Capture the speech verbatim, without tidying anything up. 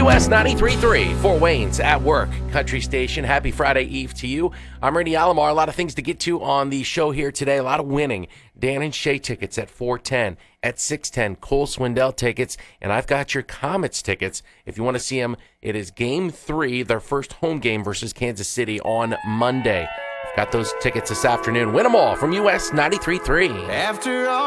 U S ninety-three point three, Fort Wayne's at work, country station. Happy Friday Eve to you. I'm Randy Alomar. A lot of things to get to on the show here today. A lot of winning. Dan and Shay tickets at four ten, at six ten, Cole Swindell tickets, and I've got your Comets tickets. If you want to see them, it is game three, their first home game versus Kansas City on Monday. I've got those tickets this afternoon. Win them all from U S ninety-three point three. After all